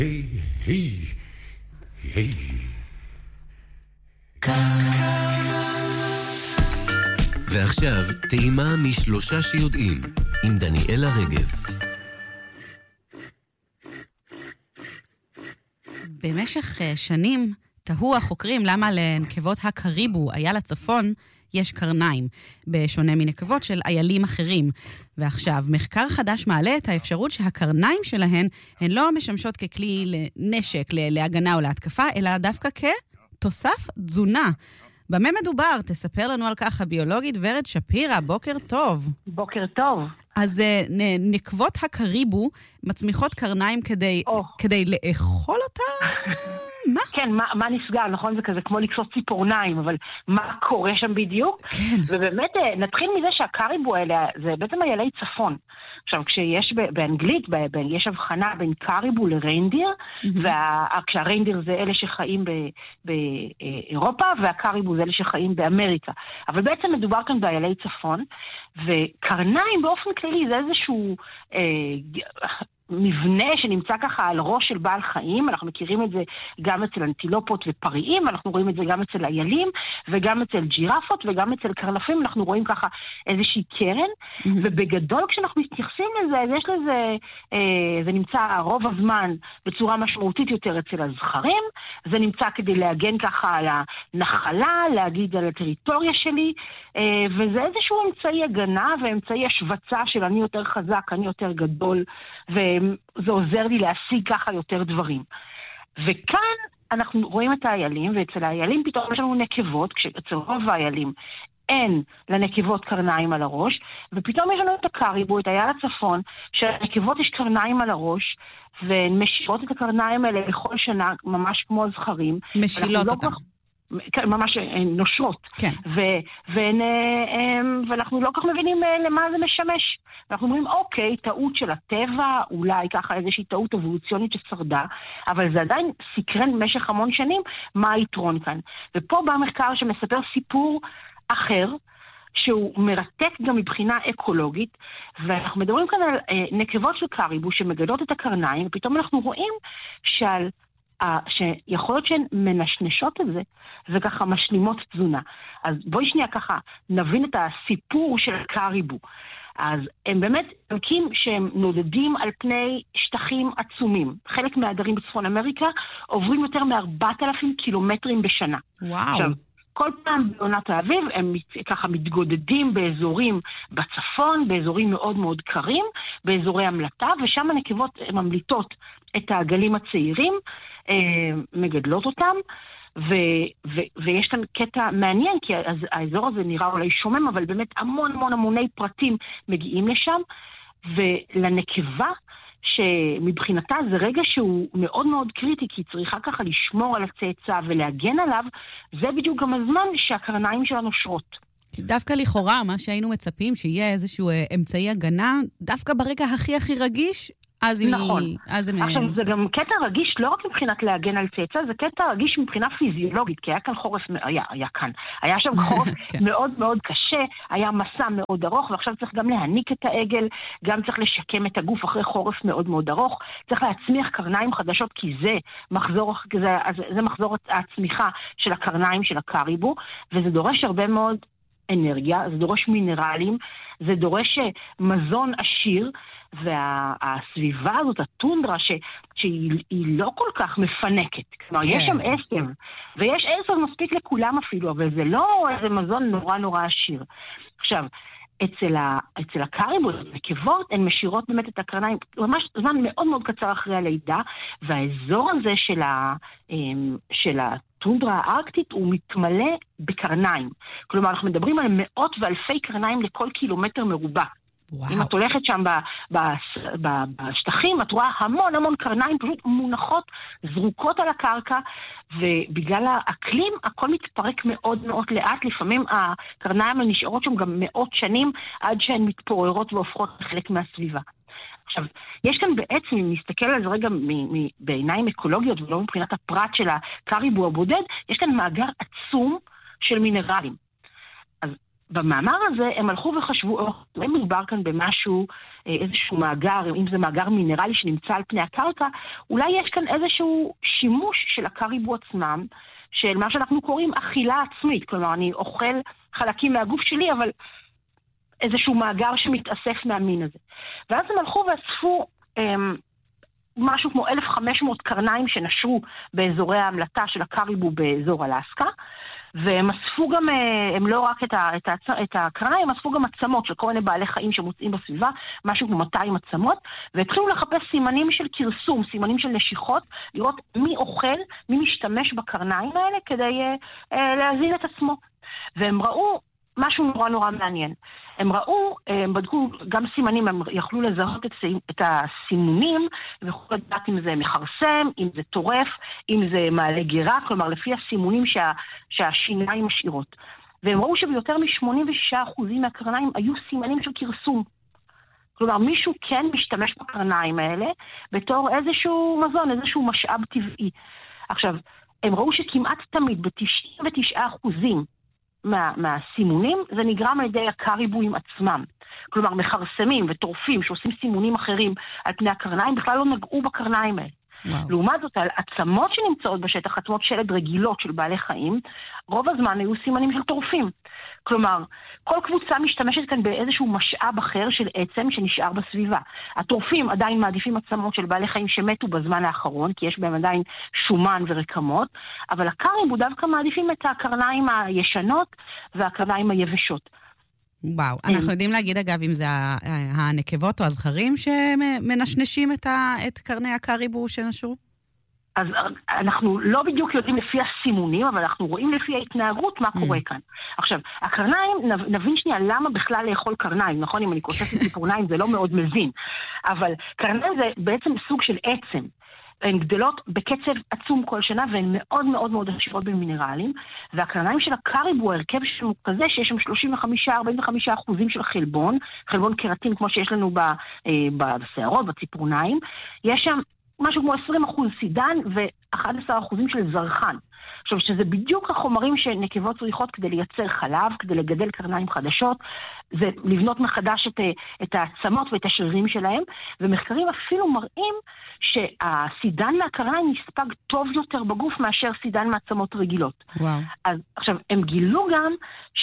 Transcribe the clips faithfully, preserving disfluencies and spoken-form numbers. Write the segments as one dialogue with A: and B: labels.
A: היי, היי, היי.
B: ועכשיו, טעימה משלושה שיודעים, עם דניאלה רגב.
C: במשך שנים תהו החוקרים למה לנקבות הקריבו, אייל הצפון, יש קרניים, בשונה מנקבות של איילים אחרים. ועכשיו, מחקר חדש מעלה את האפשרות שהקרניים שלהן הן לא משמשות ככלי לנשק, להגנה או להתקפה, אלא דווקא כתוסף תזונה. במה מדובר? תספר לנו על כך הביולוגית ורד שפירא, בוקר טוב.
D: בוקר טוב.
C: אז נקבות הקריבו מצמיחות קרניים כדי, oh. כדי לאכול אותה? מה?
D: כן, מה, מה נסגר, נכון? זה כזה כמו לקסוס ציפורניים, אבל מה קורה שם בדיוק? כן. ובאמת נתחיל מזה שהקריבו האלה, זה בעצם איילי צפון. עכשיו, כשיש באנגלית, יש הבחנה בין קריבו לריינדיר, וכשהריינדיר זה אלה שחיים באירופה, והקריבו זה אלה שחיים באמריקה. אבל בעצם מדובר כאן באיילי צפון, וקרניים באופן כללי זה איזשהו מבנה שנמצא ככה על ראש של בעל חיים. אנחנו מכירים את זה גם אצל אנטילופות ופריים, אנחנו רואים את זה גם אצל איילים, וגם אצל ג'ירפות, וגם אצל קרנפים, אנחנו רואים ככה איזושהי קרן, mm-hmm. ובגדול כשאנחנו מתייחסים לזה, אז יש לזה, אה, זה נמצא רוב הזמן בצורה משמעותית יותר אצל הזכרים, זה נמצא כדי להגן ככה על הנחלה, להגיד על הטריטוריה שלי, אה, וזה איזשהו אמצעי הגנה, ואמצעי השבצה של אני יותר חזק, אני יותר גדול, וזה עוזר לי להשיג ככה יותר דברים. וכאן אנחנו רואים את האיילים, ואצל האיילים פתאום יש לנו נקבות, כשאצל רוב האיילים אין לנקבות קרניים על הראש, ופתאום יש לנו את הקריבו, את אייל הצפון, שלנקבות יש קרניים על הראש, והן משירות את הקרניים האלה בכל שנה, ממש כמו הזכרים.
C: משילות אותם.
D: לא ממש נושרות.
C: כן.
D: ו- ו- ואנחנו לא כך מבינים למה זה משמש. אנחנו אומרים, אוקיי, טעות של הטבע, אולי ככה איזושהי טעות אבולוציונית ששרדה, אבל זה עדיין סקרן במשך המון שנים, מה היתרון כאן. ופה בא מחקר שמספר סיפור אחר, שהוא מרתק גם מבחינה אקולוגית, ואנחנו מדברים כאן על אה, נקבות של קריבו שמגדלות את הקרניים, ופתאום אנחנו רואים שעל שיכול להיות שהן מנשנשות את זה, וככה משלימות תזונה. אז בואי שנייה ככה נבין את הסיפור של קריבו. אז הם באמת חלקים שהם נודדים על פני שטחים עצומים. חלק מהעדרים בצפון אמריקה עוברים יותר מ-ארבעת אלפים קילומטרים בשנה.
C: וואו.
D: עכשיו, כל פעם בעונת האביב הם ככה מתגודדים באזורים בצפון, באזורים מאוד מאוד קרים, באזורי המלטה, ושם הנקבות ממליטות את העגלים הצעירים, מגדלות אותם, ו- ו- ויש כאן קטע מעניין, כי האזור הזה נראה אולי שומם, אבל באמת המון המון המוני פרטים מגיעים לשם, ולנקבה, שמבחינתה זה רגע שהוא מאוד מאוד קריטי, כי היא צריכה ככה לשמור על הצאצא ולהגן עליו, זה בדיוק גם הזמן שהקרניים שלה נושרות.
C: דווקא לכאורה, מה שהיינו מצפים, שיהיה איזשהו אמצעי הגנה, דווקא ברגע הכי הכי רגיש, אז
D: נכון.
C: היא... אז הם...
D: עכשיו, זה גם קטע רגיש לא רק מבחינת להגן על צאצא, זה קטע רגיש מבחינה פיזיולוגית, כי היה כאן חורף, היה, היה כאן, היה שם חורף מאוד מאוד קשה, היה מסע מאוד ארוך, ועכשיו צריך גם להניק את העגל, גם צריך לשקם את הגוף אחרי חורף מאוד מאוד ארוך, צריך להצמיח קרניים חדשות, כי זה מחזור, זה, זה מחזור הצמיחה של הקרניים של הקריבו, וזה דורש הרבה מאוד אנרגיה, זה דורש מינרלים, זה דורש מזון עשיר, והסביבה הזאת, הטונדרה, ש, שהיא לא כל כך מפנקת. כלומר, יש שם עשב, ויש עשב מספיק לכולם אפילו, אבל זה לא איזה מזון נורא נורא עשיר. עכשיו, אצל, ה, אצל הקריבו, נקבות, הן משירות באמת את הקרניים, ממש זמן מאוד מאוד קצר אחרי הלידה, והאזור הזה של, ה, של הטונדרה הארקטית הוא מתמלא בקרניים. כלומר, אנחנו מדברים על מאות ואלפי קרניים לכל קילומטר מרובע. וואו. אם את הולכת שם בשטחים, את רואה המון המון קרניים פשוט מונחות, זרוקות על הקרקע, ובגלל האקלים הכל מתפרק מאוד מאוד לאט, לפעמים הקרניים נשארות שם גם מאות שנים, עד שהן מתפוררות והופכות לחלק מהסביבה. עכשיו, יש כאן בעצם, אם נסתכל על זה רגע בעיניים אקולוגיות, ולא מבחינת הפרט של הקריבו הבודד, יש כאן מאגר עצום של מינרלים. אז במאמר הזה הם הלכו וחשבו, אולי מדובר כאן במשהו, איזשהו מאגר, אם זה מאגר מינרלי שנמצא על פני הקרקע, אולי יש כאן איזשהו שימוש של הקריבו עצמם, של מה שאנחנו קוראים אכילה עצמית, כלומר אני אוכל חלקים מהגוף שלי, אבל איזשהו מאגר שמתאסף מהמין הזה. ואז הם הלכו ואספו הם, משהו כמו אלף וחמש מאות קרניים שנשרו באזורי ההמלטה של הקריבו באזור אלסקה, והם אספו גם, הם לא רק את, ה, את, ה, את הקרניים, הם אספו גם עצמות של כל מיני בעלי חיים שמוצאים בסביבה, משהו כמו מאתיים עצמות, והתחילו לחפש סימנים של קרסום, סימנים של נשיכות, לראות מי אוכל, מי משתמש בקרניים האלה כדי אה, להזין את עצמו. והם ראו משהו נורא נורא מעניין. הם ראו, הם בדקו גם סימנים, הם יכלו לזהות את, את הסימונים, הם יכלו לדעת אם זה מחרסם, אם זה טורף, אם זה מעלה גירה, כלומר לפי הסימונים שה, שהשיניים משאירות. והם ראו שביותר מ-שמונים ושישה אחוז מהקרניים היו סימנים של קרסום. כלומר, מישהו כן משתמש בקרניים האלה בתור איזשהו מזון, איזשהו משאב טבעי. עכשיו, הם ראו שכמעט תמיד, ב-תשעים ותשעה אחוזים, מה, מהסימונים, זה נגרם על ידי הקריבויים עצמם. כלומר, מחרסמים וטורפים שעושים סימונים אחרים על פני הקרניים, בכלל לא נגעו בקרניים האלה. וואו. לעומת זאת, על עצמות שנמצאות בשטח, עצמות שלד רגילות של בעלי חיים, רוב הזמן היו סימנים של טורפים. כלומר, כל קבוצה משתמשת כאן באיזשהו משאב אחר של עצם שנשאר בסביבה. הטורפים עדיין מעדיפים עצמות של בעלי חיים שמתו בזמן האחרון, כי יש בהם עדיין שומן ורקמות, אבל הקריבו דווקא מעדיפים את הקרניים הישנות והקרניים היבשות.
C: וואו, אנחנו יודעים להגיד אגב אם זה הנקבות או הזכרים שמנשנשים את קרני הקריבו שנשרו?
D: אז אנחנו לא בדיוק יודעים לפי הסימונים, אבל אנחנו רואים לפי ההתנהגות מה קורה כאן. עכשיו, הקרניים, נבין שנייה למה בכלל לאכול קרניים, נכון? אם אני קושפת ציפורניים זה לא מאוד מבין, אבל קרניים זה בעצם סוג של עצם. הן גדלות בקצב עצום כל שנה, והן מאוד מאוד מאוד עשירות במינרלים, והקרניים של הקריבו, הרכב שלנו כזה, שיש שם שלושים וחמישה עד ארבעים וחמישה אחוזים של חלבון, חלבון קרטין כמו שיש לנו בשערות, בציפורניים, יש שם משהו כמו עשרים אחוז סידן ו-אחד עשר אחוזים של זרחן. עכשיו, שזה בדיוק החומרים שנקבות צריכות כדי לייצר חלב, כדי לגדל קרניים חדשות, זה לבנות מחדש את, את העצמות ואת השרירים שלהם, ומחקרים אפילו מראים שהסידן מהקרניים נספג טוב יותר בגוף מאשר סידן מעצמות רגילות.
C: וואו.
D: אז עכשיו, הם גילו גם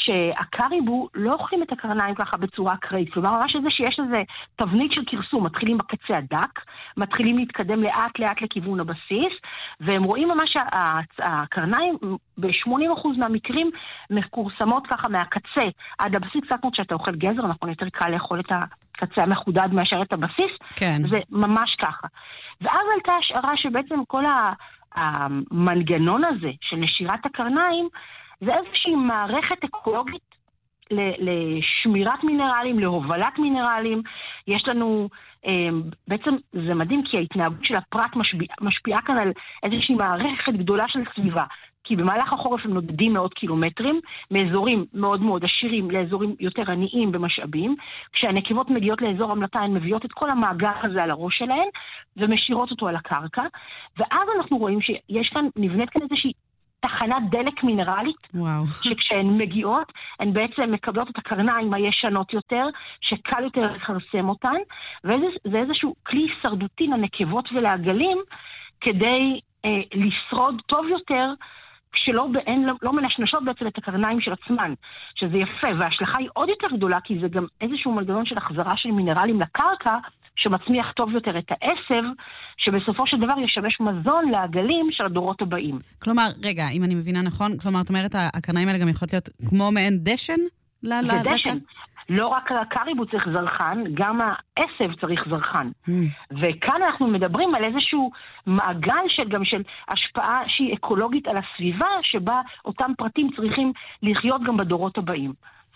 D: שהקריבו לא אוכלים את הקרניים ככה בצורה אקראית, כלומר, ממש זה שיש איזה תבנית של קרסום, מתחילים בקצה הדק, מתחילים להתקדם לאט לאט לכיוון הבסיס, והם רואים ממש הקרניים ב-שמונים אחוז מהמקרים מקורסמות ככה מהקצה עד הבסיס, קצת כמו שאתה אוכל גזר, נכון, יותר קל לאכול את הקצה המחודד מאשר את הבסיס,
C: כן.
D: זה ממש ככה. ואז הייתה השערה שבעצם כל המנגנון הזה של נשירת הקרניים, זה איזושהי מערכת אקולוגית לשמירת מינרלים, להובלת מינרלים. יש לנו, בעצם זה מדהים כי ההתנהגות של הפרט משפיעה, משפיעה כאן על איזושהי מערכת גדולה של סביבה. כי במהלך החורף הם נודדים מאות קילומטרים, מאזורים מאוד מאוד עשירים לאזורים יותר עניים במשאבים, כשהנקבות מגיעות לאזור המלטה, הן מביאות את כל המאגר הזה על הראש שלהן, ומשאירות אותו על הקרקע, ואז אנחנו רואים שיש כאן, נבנית כאן איזושהי תחנת דלק מינרלית,
C: וואו.
D: שכשהן מגיעות, הן בעצם מקבלות את הקרניים הישנות יותר, שקל יותר לחרסם אותן, וזה איזשהו כלי שרדותי לנקבות ולעגלים, כדי אה, לשרוד טוב יותר, כשלא אין, לא, לא מנשנשות בעצם את הקרניים של עצמן, שזה יפה, וההשלכה היא עוד יותר גדולה, כי זה גם איזשהו מנגנון של החזרה של מינרלים לקרקע, שמצמיח טוב יותר את העשב, שבסופו של דבר ישמש מזון לעגלים של הדורות הבאים.
C: כלומר, רגע, אם אני מבינה נכון, כלומר, את אומרת, הקרניים האלה גם יכולות להיות כמו מעין דשן?
D: זה דשן. לא רק הקריבו צריך זרחן, גם העשב צריך זרחן. Mm. וכאן אנחנו מדברים על איזשהו מעגל של גם של השפעה שהיא אקולוגית על הסביבה, שבה אותם פרטים צריכים לחיות גם בדורות הבאים.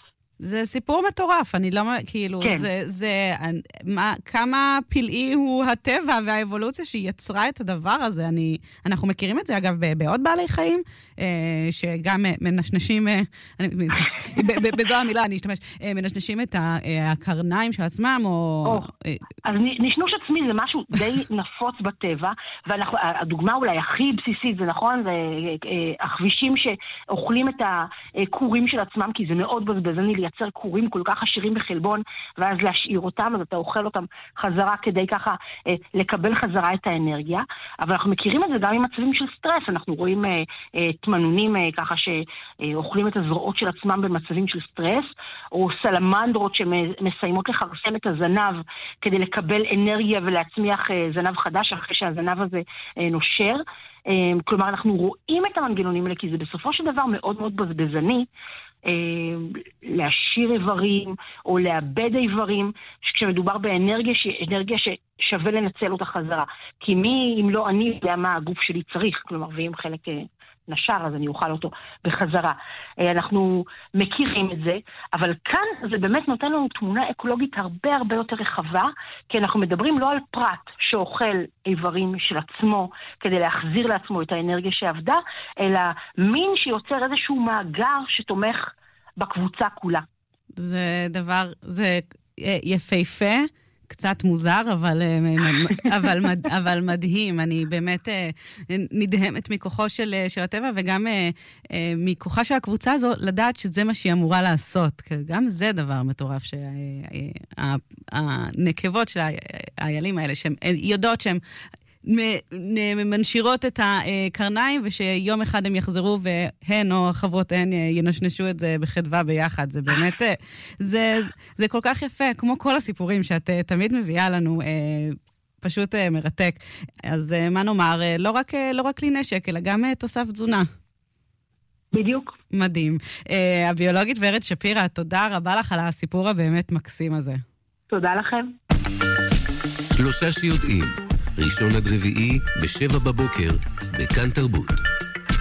C: זה סיפור מטורף, אני לא, כאילו,
D: כן.
C: זה, זה, מה, כמה פלאי הוא הטבע והאבולוציה שיצרה את הדבר הזה. אני, אנחנו מכירים את זה, אגב, בעוד בעלי חיים, אה, שגם מנשנשים, אה, אני, ב, ב, בזו המילה אני אשתמש, אה, מנשנשים את הקרניים של עצמם, או...
D: או אה, אז נשנוש עצמי זה משהו די נפוץ בטבע, והדוגמה אולי הכי בסיסית, זה נכון, זה אה, החבישים שאוכלים את הקורים של עצמם, כי זה מאוד בזבזני לייצר קורים כל כך עשירים בחלבון, ואז להשאיר אותם, אז אתה אוכל אותם חזרה כדי ככה אה, לקבל חזרה את האנרגיה. אבל אנחנו מכירים את זה גם עם מצבים של סטרס, אנחנו רואים אה, אה, תמנונים אה, ככה שאוכלים את הזרועות של עצמם במצבים של סטרס, או סלמנדרות שמסיימות לחרסם את הזנב כדי לקבל אנרגיה ולהצמיח אה, זנב חדש אחרי שהזנב הזה אה, נושר. כלומר, אנחנו רואים את המנגנונים האלה, כי זה בסופו של דבר מאוד מאוד בזבזני, להשאיר איברים או לאבד איברים, כשמדובר באנרגיה אנרגיה ששווה לנצל אותה חזרה. כי מי, אם לא אני, יודע מה הגוף שלי צריך, כלומר, ואם חלק נשר, אז אני אוכל אותו בחזרה. אנחנו מכירים את זה, אבל כאן זה באמת נותן לנו תמונה אקולוגית הרבה הרבה יותר רחבה, כי אנחנו מדברים לא על פרט שאוכל איברים של עצמו, כדי להחזיר לעצמו את האנרגיה שעבדה, אלא מין שיוצר איזשהו מאגר שתומך בקבוצה כולה.
C: זה דבר, זה יפהפה, קצת מוזר, אבל, אבל, אבל מדהים. אני באמת נדהמת מכוחו של, של הטבע, וגם מכוחה של הקבוצה הזו, לדעת שזה מה שהיא אמורה לעשות. גם זה דבר מטורף, שהנקבות של האיילים האלה, שהן יודעות שהן מנשירות את הקרניים, ושיום אחד הם יחזרו והן או חברותיהן ינשנשו את זה בחדווה ביחד. זה באמת, זה, זה כל כך יפה, כמו כל הסיפורים שאת תמיד מביאה לנו, פשוט מרתק. אז מה נאמר, לא רק, לא רק לי נשק, אלא גם תוסף תזונה.
D: בדיוק.
C: מדהים. הביולוגית ורד שפירא, תודה רבה לך על הסיפור הבאמת מקסים הזה.
D: תודה לכם.
B: שלושה שיודעים. ראשון עד רביעי בשבע בבוקר בכאן תרבות.